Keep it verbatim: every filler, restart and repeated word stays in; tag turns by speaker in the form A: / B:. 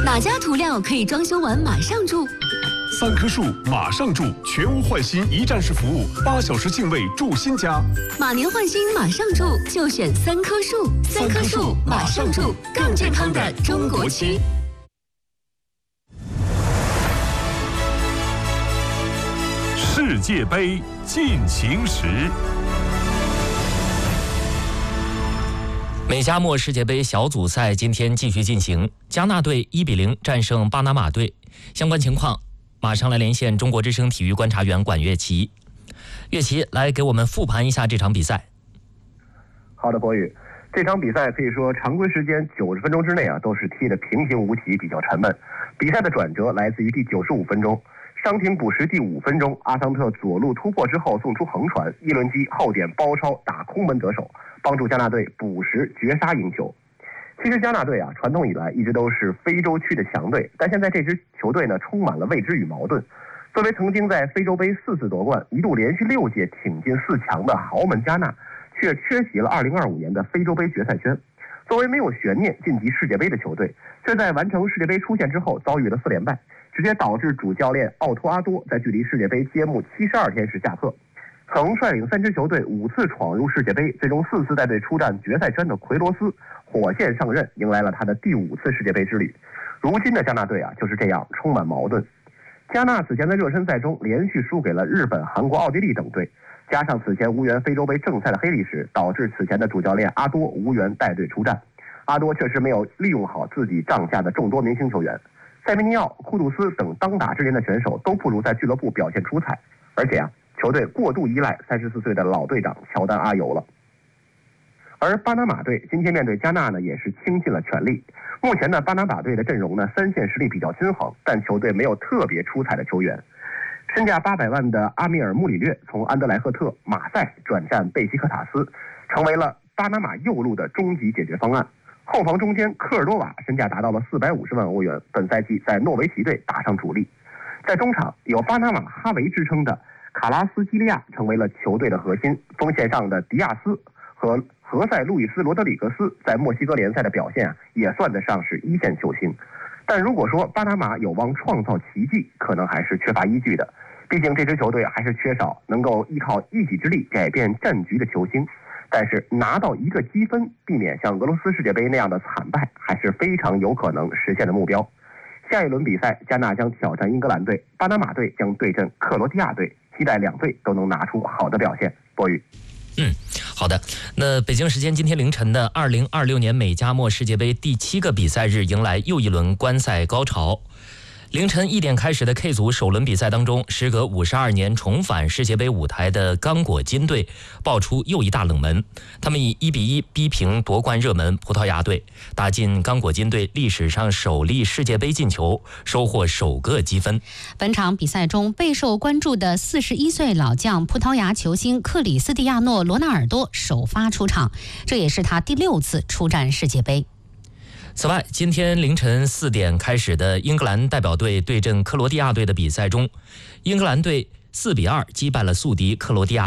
A: 哪家涂料可以装修完马上住？
B: 三棵树马上住，全屋换新一站式服务，八小时净位住新家。
A: 马年换新马上住，就选三棵树。三棵树马上住，更健康的中国区。
C: 世界杯进行时。
D: 美加墨世界杯小组赛今天继续进行，加纳队一比零战胜巴拿马队。相关情况，马上来连线中国之声体育观察员管乐琪。乐琪来给我们复盘一下这场比赛。
E: 好的，博宇，这场比赛可以说常规时间九十分钟之内啊，都是踢得平平无奇，比较沉闷。比赛的转折来自于第九十五分钟。伤停补时第五分钟，阿桑特左路突破之后送出横传，伊伦基后点包抄打空门得手，帮助加纳队补时绝杀赢球。其实加纳队啊，传统以来一直都是非洲区的强队，但现在这支球队呢，充满了未知与矛盾。作为曾经在非洲杯四次夺冠，一度连续六届挺进四强的豪门加纳，却缺席了二零二五年的非洲杯决赛圈。作为没有悬念晋级世界杯的球队，却在完成世界杯出线之后遭遇了四连败，直接导致主教练奥托阿多在距离世界杯揭幕七十二天时下课。曾率领三支球队五次闯入世界杯，最终四次带队出战决赛圈的奎罗斯火线上任，迎来了他的第五次世界杯之旅。如今的加纳队啊，就是这样充满矛盾。加纳此前在热身赛中连续输给了日本、韩国、奥地利等队，加上此前无缘非洲杯正赛的黑历史，导致此前的主教练阿多无缘带队出战。阿多确实没有利用好自己帐下的众多明星球员，塞梅尼奥、库杜斯等当打之年的选手都不如在俱乐部表现出彩，而且啊，球队过度依赖三十四岁的老队长乔丹阿尤了。而巴拿马队今天面对加纳呢，也是倾尽了全力。目前呢，巴拿马队的阵容呢，三线实力比较均衡，但球队没有特别出彩的球员。身价八百万的阿米尔·穆里略从安德莱赫特马赛转战贝西克塔斯，成为了巴拿马右路的终极解决方案。后防中间科尔多瓦身价达到了四百五十万欧元，本赛季在诺维奇队打上主力。在中场有巴拿马哈维之称的卡拉斯基利亚成为了球队的核心，锋线上的迪亚斯和何塞·路易斯·罗德里格斯在墨西哥联赛的表现啊，也算得上是一线球星。但如果说巴拿马有望创造奇迹，可能还是缺乏依据的。毕竟这支球队还是缺少能够依靠一己之力改变战局的球星。但是拿到一个积分，避免像俄罗斯世界杯那样的惨败，还是非常有可能实现的目标。下一轮比赛，加纳将挑战英格兰队，巴拿马队将对阵克罗地亚队，期待两队都能拿出好的表现。博宇，
D: 嗯，好的。那北京时间今天凌晨的二零二六年美加墨世界杯第七个比赛日迎来又一轮观赛高潮。凌晨一点开始的 K 组首轮比赛当中，时隔五十二年重返世界杯舞台的刚果金队爆出又一大冷门，他们以一比一逼平夺冠热门葡萄牙队，打进刚果金队历史上首粒世界杯进球，收获首个积分。
F: 本场比赛中备受关注的四十一岁老将葡萄牙球星克里斯蒂亚诺·罗纳尔多首发出场，这也是他第六次出战世界杯。
D: 此外，今天凌晨四点开始的英格兰代表队对阵克罗地亚队的比赛中，英格兰队四比二击败了宿敌克罗地亚。